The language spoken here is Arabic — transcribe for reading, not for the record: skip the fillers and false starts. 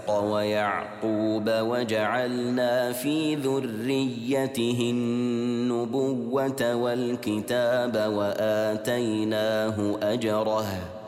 وإسحاق ويعقوب وجعلنا في ذريته النبوة والكتاب وآتيناه أجره